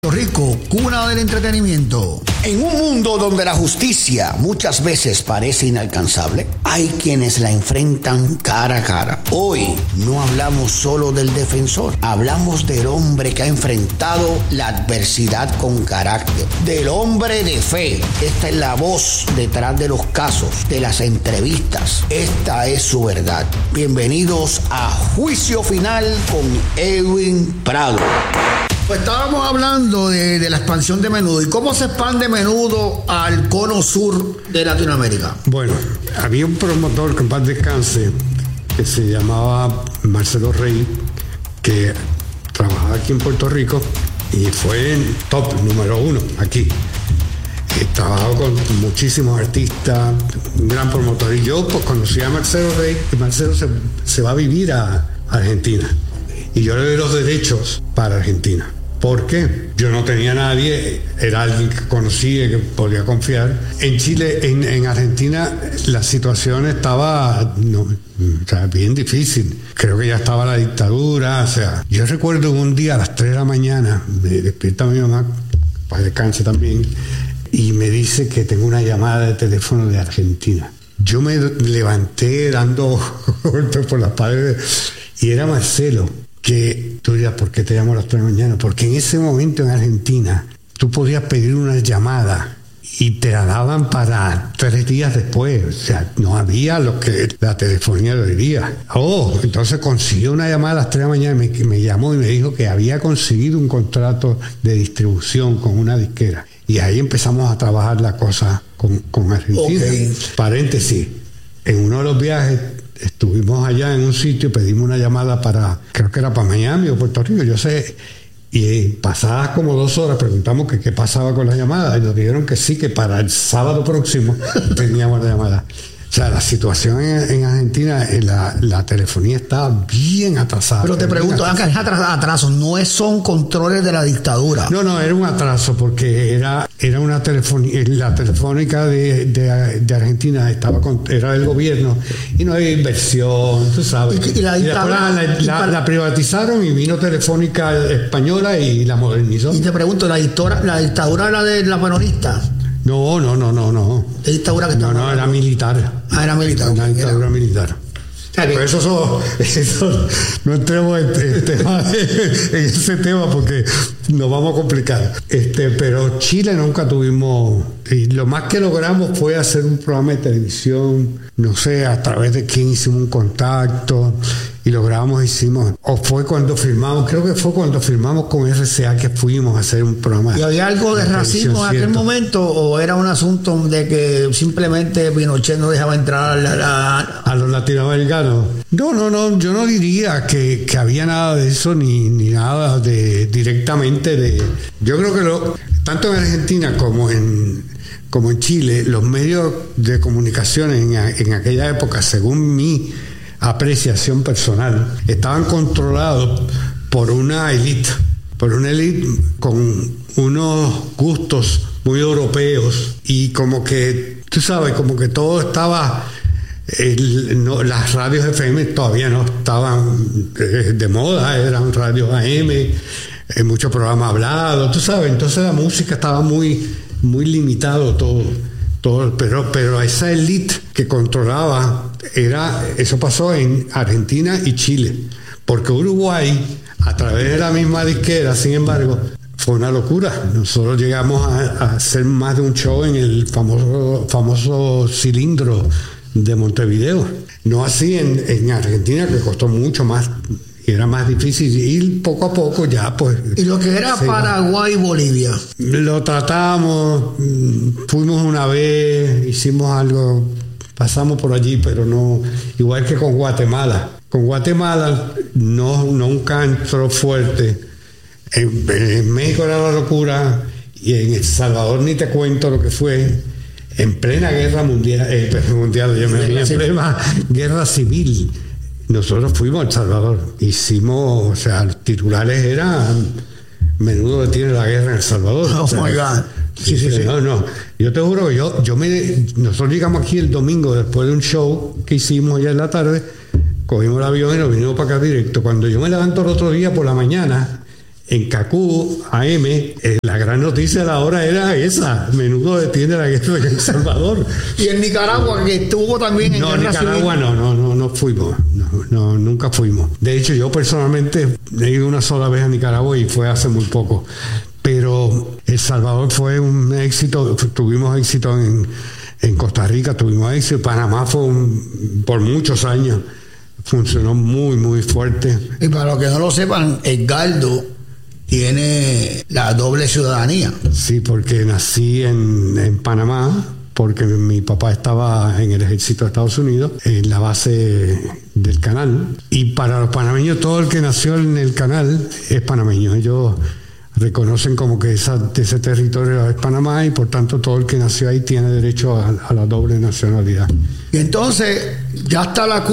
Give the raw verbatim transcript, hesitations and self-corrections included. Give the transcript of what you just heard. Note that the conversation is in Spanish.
Puerto Rico, cuna del entretenimiento. En un mundo donde la justicia muchas veces parece inalcanzable, hay quienes la enfrentan cara a cara. Hoy no hablamos solo del defensor, hablamos del hombre que ha enfrentado la adversidad con carácter, del hombre de fe. Esta es la voz detrás de los casos, de las entrevistas. Esta es su verdad. Bienvenidos a Juicio Final con Edwin Prado. Pues estábamos hablando de, de la expansión de Menudo y cómo se expande Menudo al cono sur de Latinoamérica. Bueno, había un promotor que en paz descanse que se llamaba Marcelo Rey, que trabajaba aquí en Puerto Rico y fue en top número uno aquí. He trabajado con muchísimos artistas, un gran promotor. Y yo pues conocí a Marcelo Rey, y Marcelo se, se va a vivir a Argentina. Y yo le doy los derechos para Argentina. ¿Por qué? Yo no tenía nadie, era alguien que conocía, que podía confiar. En Chile, en, en Argentina, la situación estaba no, o sea, bien difícil. Creo que ya estaba la dictadura. O sea, yo recuerdo un día a las tres de la mañana, me despierta mi mamá, para descanse también, y me dice que tengo una llamada de teléfono de Argentina. Yo me levanté dando golpes por las paredes y era Marcelo. Que tú dirás, ¿por qué te llamo a las tres de la mañana? Porque en ese momento en Argentina tú podías pedir una llamada y te la daban para tres días después. O sea, no había lo que la telefonía de hoy día. Oh, entonces consiguió una llamada a las tres de la mañana, me, me llamó y me dijo que había conseguido un contrato de distribución con una disquera. Y ahí empezamos a trabajar la cosa con, con Argentina. Okay. Paréntesis, en uno de los viajes estuvimos allá en un sitio y pedimos una llamada para, creo que era para Miami o Puerto Rico, yo sé, y pasadas como dos horas preguntamos que qué pasaba con la llamada y nos dijeron que sí, que para el sábado próximo teníamos la llamada. O sea, la situación en, en Argentina, en la, la telefonía está bien atrasada. Pero te pregunto, es atraso, no es, son controles de la dictadura. No, no, era un atraso porque era, era una telefonía, la telefónica de, de, de Argentina estaba con, era del gobierno y no había inversión, tú sabes. Y, y la, y dictadura, la, la, la, la privatizaron y vino Telefónica Española y la modernizó. Y te pregunto, ¿la dictadura, la dictadura era de la peronista? No, no, no, no, no. ¿Qué dictadura que No, no, era militar. Ah, era militar. Una dictadura militar. Por eso, eso, eso no entremos en, en, tema, en ese tema porque nos vamos a complicar. Este, pero Chile nunca tuvimos, y lo más que logramos fue hacer un programa de televisión, no sé, a través de quién hicimos un contacto y logramos, hicimos, o fue cuando firmamos, creo que fue cuando firmamos con R C A que fuimos a hacer un programa. ¿Y había algo de, de racismo en aquel cierto. momento o era un asunto de que simplemente Pinochet no dejaba entrar a, la, la, a los latinoamericanos? No, no, no, yo no diría que, que había nada de eso ni, ni nada de directamente de... Yo creo que lo, tanto en Argentina como en, como en Chile, los medios de comunicación en, en aquella época, según mi apreciación personal, estaban controlados por una élite, por una élite con unos gustos muy europeos y como que, tú sabes, como que todo estaba... El, no, las radios F M todavía no estaban eh, de moda, eran radios A M, eh, muchos programas hablados, tú sabes, entonces la música estaba muy, muy limitado todo, todo, pero, pero esa élite que controlaba era, eso pasó en Argentina y Chile, porque Uruguay, a través de la misma disquera, sin embargo, fue una locura. Nosotros llegamos a, a hacer más de un show en el famoso, famoso cilindro de Montevideo. No así en, en Argentina, que costó mucho más y era más difícil ir poco a poco ya pues. ¿Y lo que era Paraguay y Bolivia? Lo tratamos, fuimos una vez, hicimos algo, pasamos por allí, pero no, igual que con Guatemala. Con Guatemala no, nunca entró fuerte. En, en México era la locura y en El Salvador ni te cuento lo que fue. En plena guerra mundial, eh, mundial yo me vi en plena guerra civil. Nosotros fuimos a El Salvador. Hicimos, o sea, los titulares eran Menudo detiene la guerra en El Salvador. Oh, o sea, my God. Sí, sí, sí. No, no. Yo te juro que yo, yo me, nosotros llegamos aquí el domingo después de un show que hicimos allá en la tarde, cogimos el avión y nos vinimos para acá directo. Cuando yo me levanto el otro día por la mañana, en Cacú, A M, eh, la gran noticia de la hora era esa: Menudo detiene la guerra en El Salvador. Y en Nicaragua, que estuvo también en No, guerra Nicaragua civil. no, no, no, no fuimos, no, no, nunca fuimos. De hecho, yo personalmente he ido una sola vez a Nicaragua y fue hace muy poco. Pero El Salvador fue un éxito, tuvimos éxito en, en Costa Rica, tuvimos éxito, Panamá fue un, por muchos años, funcionó muy, muy fuerte. Y para los que no lo sepan, Edgardo tiene la doble ciudadanía. Sí, porque nací en, en Panamá, porque mi papá estaba en el ejército de Estados Unidos, en la base del canal. Y para los panameños, todo el que nació en el canal es panameño. Ellos reconocen como que esa, ese territorio es Panamá, y por tanto todo el que nació ahí tiene derecho a, a la doble nacionalidad. Y entonces ya está la